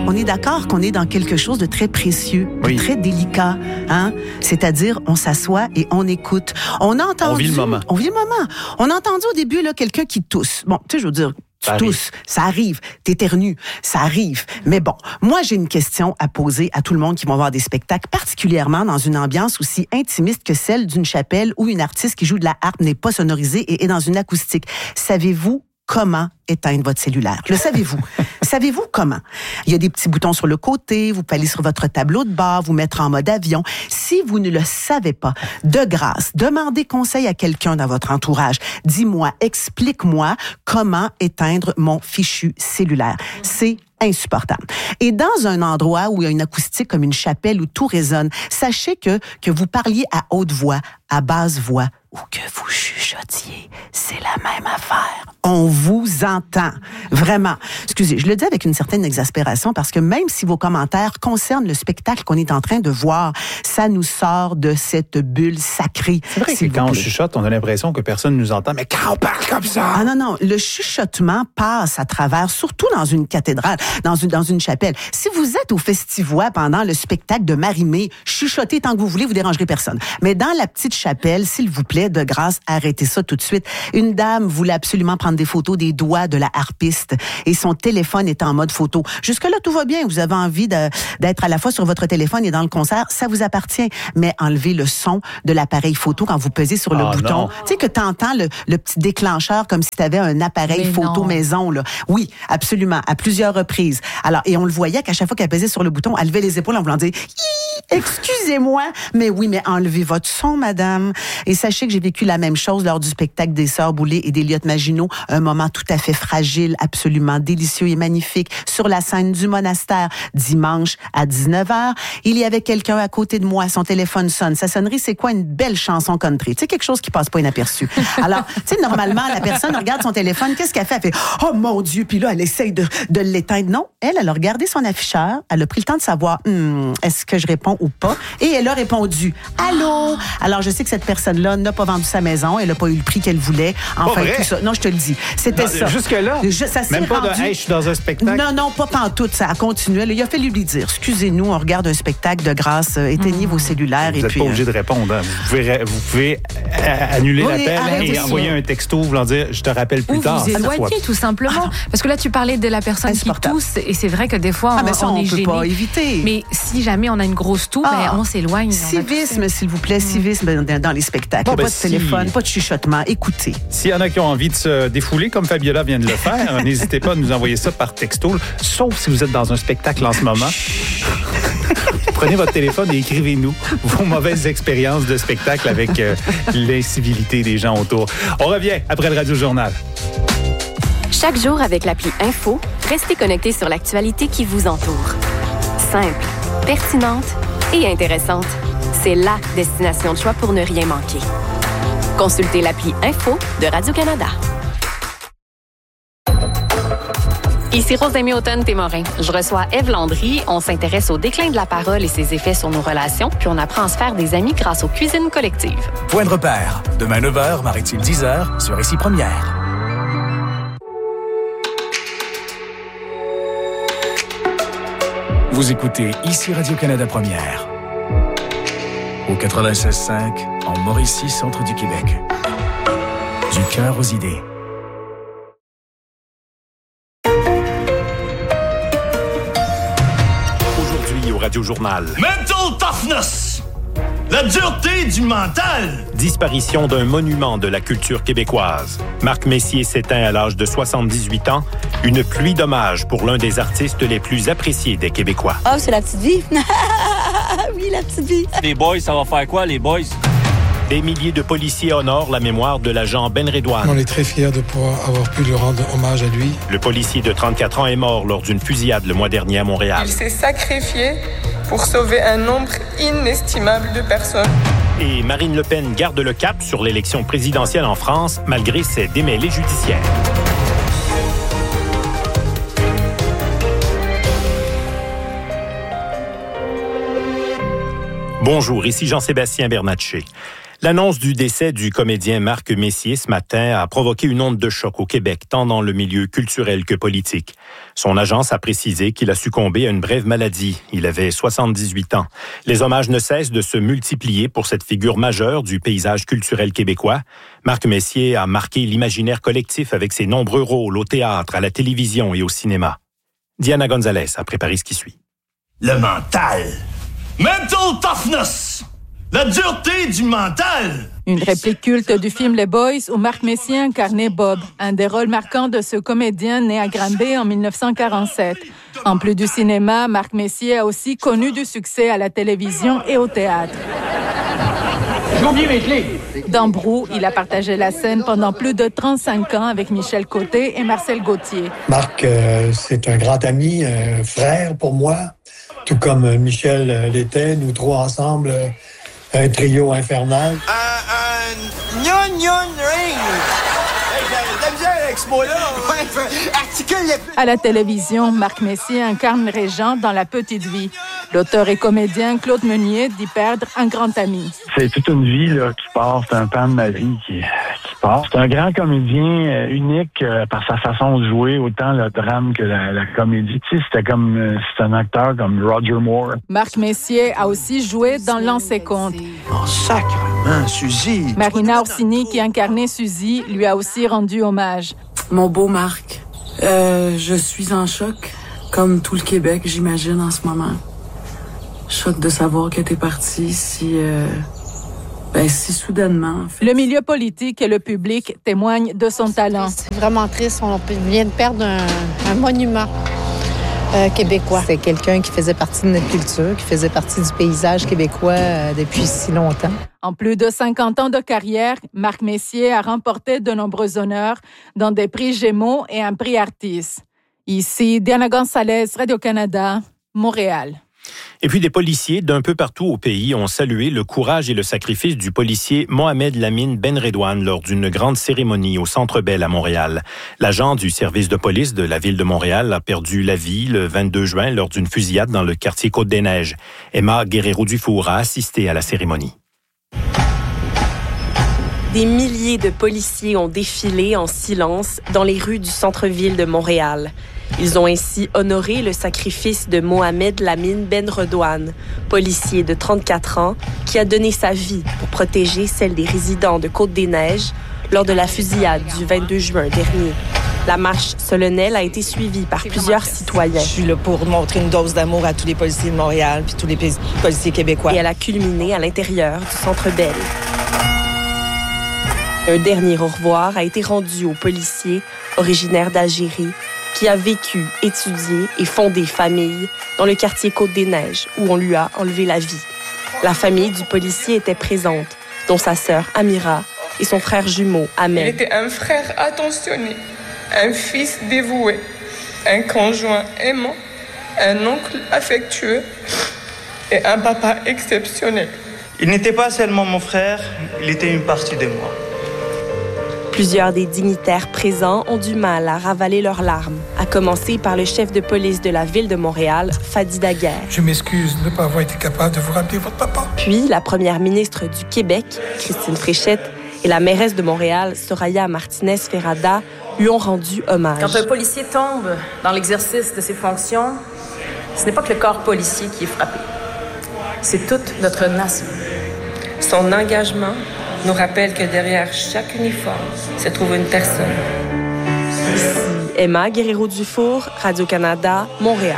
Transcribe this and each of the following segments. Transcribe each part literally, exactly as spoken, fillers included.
On est d'accord qu'on est dans quelque chose de très précieux, oui. de très délicat, hein? C'est-à-dire, on s'assoit et on écoute. On a entendu... On vit le moment. On vit le moment. On a entendu au début, là, quelqu'un qui tousse. Bon, tu sais, je veux dire... Tu ça tousses, ça arrive, t'éternues, ça arrive. Mais bon, moi, j'ai une question à poser à tout le monde qui va voir des spectacles, particulièrement dans une ambiance aussi intimiste que celle d'une chapelle où une artiste qui joue de la harpe n'est pas sonorisée et est dans une acoustique. Savez-vous comment éteindre votre cellulaire? Le savez-vous? Savez-vous comment? Il y a des petits boutons sur le côté, vous pouvez aller sur votre tableau de bord, vous mettre en mode avion. Si vous ne le savez pas, de grâce, demandez conseil à quelqu'un dans votre entourage. Dis-moi, explique-moi comment éteindre mon fichu cellulaire. C'est insupportable. Et dans un endroit où il y a une acoustique comme une chapelle où tout résonne, sachez que, que vous parliez à haute voix, à basse voix, ou que vous chuchotiez, c'est la même affaire. On vous entend. Vraiment. Excusez, je le dis avec une certaine exaspération parce que même si vos commentaires concernent le spectacle qu'on est en train de voir, ça nous sort de cette bulle sacrée. C'est vrai que quand on chuchote, on a l'impression que personne nous entend, mais quand on parle comme ça... Ah non, non, le chuchotement passe à travers, surtout dans une cathédrale, dans une, dans une chapelle. Si vous êtes au Festivois pendant le spectacle de Marie-Mé, chuchotez tant que vous voulez, vous dérangerez personne. Mais dans la petite chapelle, s'il vous plaît, de grâce, arrêtez ça tout de suite. Une dame voulait absolument prendre des photos des doigts de la harpiste et son téléphone était en mode photo. Jusque-là, tout va bien. Vous avez envie de, d'être à la fois sur votre téléphone et dans le concert. Ça vous appartient. Mais enlevez le son de l'appareil photo quand vous pesez sur le oh, bouton. Non. Tu sais que tu entends le, le petit déclencheur comme si tu avais un appareil Mais photo non. maison. Là. Oui, absolument. À plusieurs reprises. Alors, et on le voyait qu'à chaque fois qu'elle pesait sur le bouton, elle levait les épaules en voulant dire « Excusez-moi, mais oui, mais enlevez votre son, madame. » Et sachez que j'ai vécu la même chose lors du spectacle des Sœurs Boulay et d'Eliott Maginot. Un moment tout à fait fragile, absolument délicieux et magnifique sur la scène du Monastère, dimanche à dix-neuf heures. Il y avait quelqu'un à côté de moi, son téléphone sonne. Sa sonnerie, c'est quoi? Une belle chanson country. Tu sais, quelque chose qui passe pas inaperçu. Alors, tu sais, normalement, la personne regarde son téléphone, qu'est-ce qu'elle fait? Elle fait « Oh mon Dieu! » Puis là, elle essaye de, de l'éteindre. Non, elle, elle a regardé son afficheur, elle a pris le temps de savoir hm, est-ce que je réponds ou pas? Et elle a répondu « Allô? » Alors, je sais que cette personne-là n'a pas vendu sa maison, elle n'a pas eu le prix qu'elle voulait. Enfin, tout ça. Non, je te le dis. C'était non, ça. Jusque-là? Je, ça Même pas rendu... de « Hey, je suis dans un spectacle ». Non, non, pas pantoute. Ça a continué. Il a fallu lui dire « Excusez-nous, on regarde un spectacle de grâce. Éteignez mmh. vos cellulaires. » Vous et n'êtes puis, pas obligé de répondre. Hein. Vous pouvez, vous pouvez annuler oui, l'appel arrêtez et ça. envoyer un texto voulant dire « Je te rappelle plus Ou tard. » vous éloignez tout simplement. Ah. Parce que là, tu parlais de la personne qui tousse et c'est vrai que des fois, on, ah, mais ça, on, on est peut gêné. pas éviter. Mais si jamais on a une grosse toux, ah. ben, on s'éloigne. Civisme, s'il vous plaît, civisme dans, dans les spectacles. Bon, ben, pas de si... téléphone, pas de chuchotement. Écoutez. S'il y en a qui ont envie de se défouler, comme Fabiola vient de le faire, n'hésitez pas à nous envoyer ça par texto, sauf si vous êtes dans un spectacle en ce moment. Prenez votre téléphone et écrivez-nous vos mauvaises expériences de spectacle avec euh, l'incivilité des gens autour. On revient après le Radio Journal. Chaque jour avec l'appli Info, restez connectés sur l'actualité qui vous entoure. Simple, pertinente et intéressante. C'est la destination de choix pour ne rien manquer. Consultez l'appli Info de Radio-Canada. Ici Rosemée Automne-Témorin. Je reçois Ève Landry. On s'intéresse au déclin de la parole et ses effets sur nos relations, puis on apprend à se faire des amis grâce aux cuisines collectives. Point de repère. Demain neuf heures, Maritime dix heures, sur Ici Première. Vous écoutez Ici Radio-Canada Première. Au quatre-vingt-seize cinq, en Mauricie, centre du Québec. Du cœur aux idées. Aujourd'hui au Radio Journal. Mental toughness! La dureté du mental! Disparition d'un monument de la culture québécoise. Marc Messier s'éteint à l'âge de soixante-dix-huit ans. Une pluie d'hommages pour l'un des artistes les plus appréciés des Québécois. Ah, oh, c'est la petite vie. Oui, la petite vie. Les boys, ça va faire quoi, les boys? Des milliers de policiers honorent la mémoire de l'agent Ben Redouane. On est très fiers de pouvoir avoir pu lui rendre hommage à lui. Le policier de trente-quatre ans est mort lors d'une fusillade le mois dernier à Montréal. Il s'est sacrifié pour sauver un nombre inestimable de personnes. Et Marine Le Pen garde le cap sur l'élection présidentielle en France, malgré ses démêlés judiciaires. Bonjour, ici Jean-Sébastien Bernatchez. L'annonce du décès du comédien Marc Messier ce matin a provoqué une onde de choc au Québec, tant dans le milieu culturel que politique. Son agence a précisé qu'il a succombé à une brève maladie. Il avait soixante-dix-huit ans. Les hommages ne cessent de se multiplier pour cette figure majeure du paysage culturel québécois. Marc Messier a marqué l'imaginaire collectif avec ses nombreux rôles au théâtre, à la télévision et au cinéma. Diana Gonzalez a préparé ce qui suit. Le mental. Mental toughness. La dureté du mental! Une réplique culte du film Les Boys où Marc Messier incarnait Bob, un des rôles marquants de ce comédien né à Granby en dix-neuf cent quarante-sept. En plus du cinéma, Marc Messier a aussi connu du succès à la télévision et au théâtre. Dans Brou, il a partagé la scène pendant plus de trente-cinq ans avec Michel Côté et Marcel Gauthier. Marc, euh, c'est un grand ami, un frère pour moi, tout comme Michel euh, l'était, nous trois ensemble. Euh, Un trio infernal. Un, un gnon gnon ring. T'as bien avec ce mot-là. À la télévision, Marc Messier incarne Régent dans La Petite Vie. L'auteur et comédien Claude Meunier dit perdre un grand ami. C'est toute une vie là, qui passe, c'est un pan de ma vie qui, qui passe. C'est un grand comédien euh, unique euh, par sa façon de jouer, autant le drame que la, la comédie. Tu sais, c'était comme euh, c'est un acteur comme Roger Moore. Marc Messier a aussi joué dans Lancer Compte. Oh, sacrément, Suzy! Marina Orsini, qui incarnait Suzy, lui a aussi rendu hommage. Mon beau Marc, euh, je suis en choc, comme tout le Québec, j'imagine, en ce moment. Choc de savoir que t'es parti si, euh, ben, si soudainement. En fait. Le milieu politique et le public témoignent de son talent. C'est vraiment triste. On vient de perdre un, un monument euh, québécois. C'est quelqu'un qui faisait partie de notre culture, qui faisait partie du paysage québécois euh, depuis si longtemps. En plus de cinquante ans de carrière, Marc Messier a remporté de nombreux honneurs, dont des prix Gémeaux et un prix Artis. Ici, Diana Gonzalez, Radio-Canada, Montréal. Et puis des policiers d'un peu partout au pays ont salué le courage et le sacrifice du policier Mohamed Lamine Benredouane lors d'une grande cérémonie au Centre Bell à Montréal. L'agent du service de police de la ville de Montréal a perdu la vie le vingt-deux juin lors d'une fusillade dans le quartier Côte-des-Neiges. Emma Guerrero-Dufour a assisté à la cérémonie. Des milliers de policiers ont défilé en silence dans les rues du centre-ville de Montréal. Ils ont ainsi honoré le sacrifice de Mohamed Lamine Benredouane, policier de trente-quatre ans, qui a donné sa vie pour protéger celle des résidents de Côte-des-Neiges lors de la fusillade du vingt-deux juin dernier. La marche solennelle a été suivie par plusieurs citoyens. Je suis là pour montrer une dose d'amour à tous les policiers de Montréal puis tous les policiers québécois. Et elle a culminé à l'intérieur du Centre Bell. Un dernier au revoir a été rendu aux policiers originaires d'Algérie qui a vécu, étudié et fondé famille dans le quartier Côte-des-Neiges où on lui a enlevé la vie. La famille du policier était présente, dont sa sœur Amira et son frère jumeau Ahmed. Il était un frère attentionné, un fils dévoué, un conjoint aimant, un oncle affectueux et un papa exceptionnel. Il n'était pas seulement mon frère, il était une partie de moi. Plusieurs des dignitaires présents ont du mal à ravaler leurs larmes, à commencer par le chef de police de la ville de Montréal, Fadi Daguerre. Je m'excuse de ne pas avoir été capable de vous rappeler votre papa. Puis la première ministre du Québec, Christine Fréchette, et la mairesse de Montréal, Soraya Martinez-Ferrada, lui ont rendu hommage. Quand un policier tombe dans l'exercice de ses fonctions, ce n'est pas que le corps policier qui est frappé. C'est toute notre nation. Son engagement nous rappelle que derrière chaque uniforme se trouve une personne. Ici Emma Guerrero-Dufour, Radio-Canada, Montréal.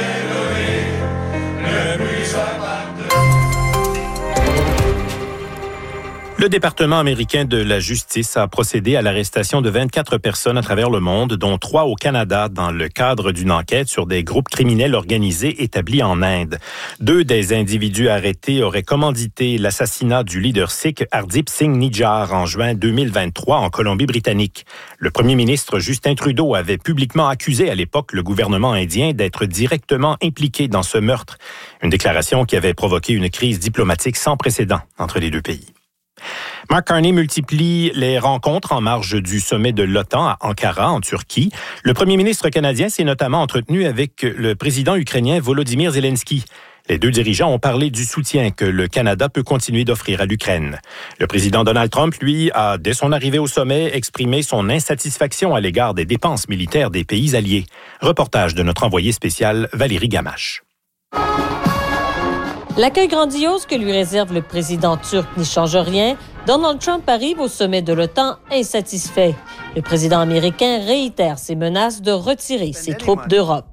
Le département américain de la justice a procédé à l'arrestation de vingt-quatre personnes à travers le monde, dont trois au Canada, dans le cadre d'une enquête sur des groupes criminels organisés établis en Inde. Deux des individus arrêtés auraient commandité l'assassinat du leader sikh Hardeep Singh Nijjar en juin deux mille vingt-trois en Colombie-Britannique. Le premier ministre Justin Trudeau avait publiquement accusé à l'époque le gouvernement indien d'être directement impliqué dans ce meurtre. Une déclaration qui avait provoqué une crise diplomatique sans précédent entre les deux pays. Mark Carney multiplie les rencontres en marge du sommet de l'OTAN à Ankara, en Turquie. Le premier ministre canadien s'est notamment entretenu avec le président ukrainien Volodymyr Zelensky. Les deux dirigeants ont parlé du soutien que le Canada peut continuer d'offrir à l'Ukraine. Le président Donald Trump, lui, a, dès son arrivée au sommet, exprimé son insatisfaction à l'égard des dépenses militaires des pays alliés. Reportage de notre envoyée spéciale Valérie Gamache. L'accueil grandiose que lui réserve le président turc n'y change rien. Donald Trump arrive au sommet de l'OTAN insatisfait. Le président américain réitère ses menaces de retirer ses troupes d'Europe.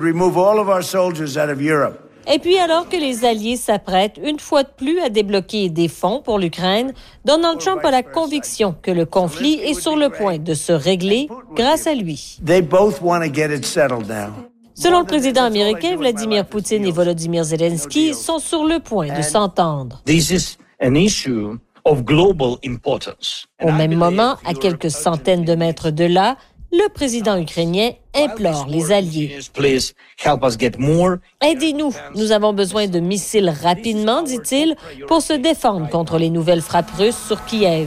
Et puis, alors que les Alliés s'apprêtent une fois de plus à débloquer des fonds pour l'Ukraine, Donald Trump a la conviction que le conflit est sur le point de se régler grâce à lui. Selon le président américain, Vladimir Poutine et Volodymyr Zelensky sont sur le point de s'entendre. Au même moment, à quelques centaines de mètres de là, le président ukrainien implore les alliés. Aidez-nous, nous avons besoin de missiles rapidement, dit-il, pour se défendre contre les nouvelles frappes russes sur Kiev.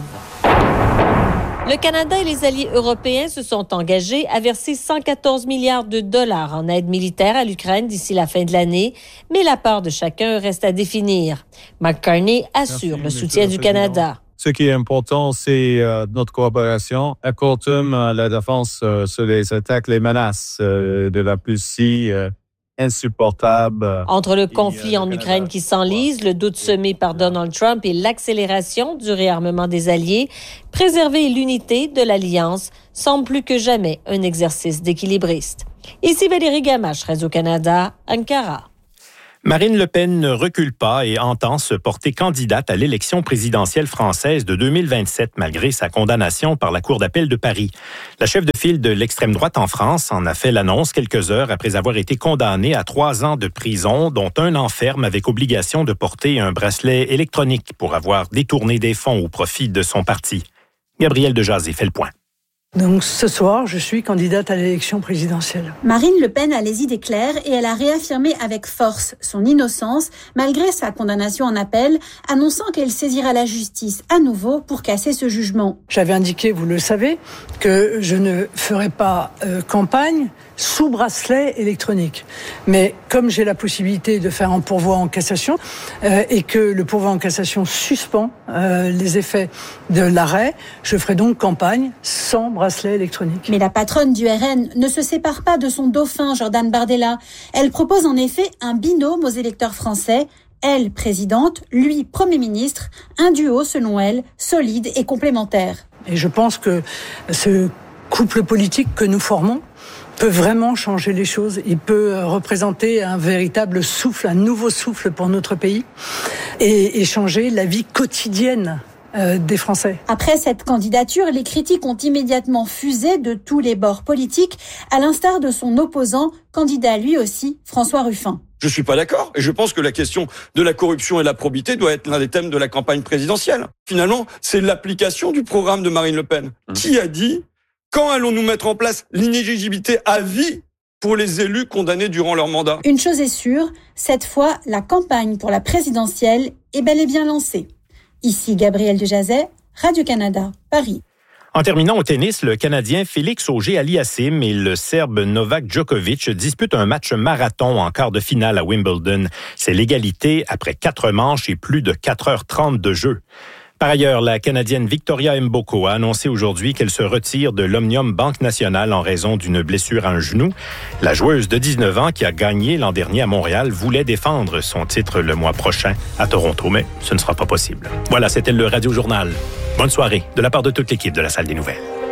Le Canada et les alliés européens se sont engagés à verser cent quatorze milliards de dollars en aide militaire à l'Ukraine d'ici la fin de l'année, mais la part de chacun reste à définir. Mark Carney assure Merci, le soutien du Canada. Ce qui est important, c'est euh, notre coopération. À court terme, euh, la défense euh, sur les attaques, les menaces euh, de la Russie euh, insupportable. Entre le conflit en Ukraine qui s'enlise, le doute semé par Donald Trump et l'accélération du réarmement des alliés, préserver l'unité de l'Alliance semble plus que jamais un exercice d'équilibriste. Ici Valérie Gamache, Radio-Canada, Ankara. Marine Le Pen ne recule pas et entend se porter candidate à l'élection présidentielle française de deux mille vingt-sept malgré sa condamnation par la Cour d'appel de Paris. La chef de file de l'extrême droite en France en a fait l'annonce quelques heures après avoir été condamnée à trois ans de prison, dont un an ferme avec obligation de porter un bracelet électronique pour avoir détourné des fonds au profit de son parti. Gabrielle Dejazé fait le point. Donc ce soir, je suis candidate à l'élection présidentielle. Marine Le Pen a les idées claires et elle a réaffirmé avec force son innocence malgré sa condamnation en appel, annonçant qu'elle saisira la justice à nouveau pour casser ce jugement. J'avais indiqué, vous le savez, que je ne ferai pas euh, campagne sous bracelet électronique. Mais comme j'ai la possibilité de faire un pourvoi en cassation euh, et que le pourvoi en cassation suspend euh, les effets de l'arrêt, je ferai donc campagne sans bracelet électronique. Mais la patronne du R N ne se sépare pas de son dauphin, Jordan Bardella. Elle propose en effet un binôme aux électeurs français. Elle, présidente, lui, Premier ministre. Un duo, selon elle, solide et complémentaire. Et je pense que ce couple politique que nous formons peut vraiment changer les choses. Il peut représenter un véritable souffle, un nouveau souffle pour notre pays et, et changer la vie quotidienne euh, des Français. Après cette candidature, les critiques ont immédiatement fusé de tous les bords politiques, à l'instar de son opposant, candidat lui aussi, François Ruffin. Je suis pas d'accord et je pense que la question de la corruption et de la probité doit être l'un des thèmes de la campagne présidentielle. Finalement, c'est l'application du programme de Marine Le Pen. Mmh. Qui a dit quand allons-nous mettre en place l'inéligibilité à vie pour les élus condamnés durant leur mandat ? Une chose est sûre, cette fois, la campagne pour la présidentielle est bel et bien lancée. Ici Gabrielle Dejazet, Radio-Canada, Paris. En terminant au tennis, le Canadien Félix Auger-Aliassime et le Serbe Novak Djokovic disputent un match marathon en quart de finale à Wimbledon. C'est l'égalité après quatre manches et plus de quatre heures trente de jeu. Par ailleurs, la Canadienne Victoria Mboko a annoncé aujourd'hui qu'elle se retire de l'Omnium Banque Nationale en raison d'une blessure à un genou. La joueuse de dix-neuf ans qui a gagné l'an dernier à Montréal voulait défendre son titre le mois prochain à Toronto, mais ce ne sera pas possible. Voilà, c'était le Radio Journal. Bonne soirée de la part de toute l'équipe de la Salle des Nouvelles.